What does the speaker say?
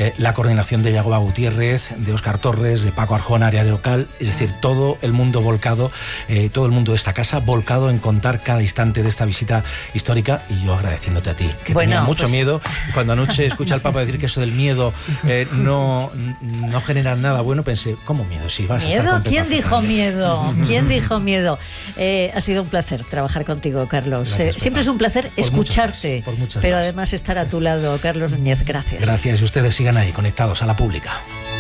la coordinación de Yagoba Gutiérrez, de Óscar Torres, de Paco Arjona, área local, es decir, todo el mundo volcado, todo el mundo de esta casa volcado en contar cada instante de esta visita histórica, y yo agradeciéndote a ti, que tenía mucho miedo. Cuando anoche escuché al Papa decir que eso del miedo no genera nada bueno, pensé, ¿cómo miedo? Si vas ¿Miedo? A estar con ¿Quién Pepa dijo Fernández. miedo? ¿Quién dijo miedo? Ha sido un placer trabajar contigo, Carlos. Gracias, siempre es un placer escucharte, por muchas pero más. además estar a tu lado, Carlos Núñez. Gracias. Gracias, y ustedes sigan ahí, conectados a la pública.